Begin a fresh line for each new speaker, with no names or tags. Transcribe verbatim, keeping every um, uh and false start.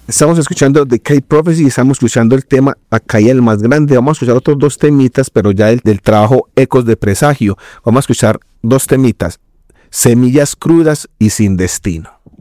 Estamos escuchando The K-Prophecy y estamos escuchando el tema Acá hay el más grande. Vamos a escuchar otros dos temitas, pero ya del, del trabajo Ecos de Presagio. Vamos a escuchar dos temitas, Semillas crudas y Sin destino.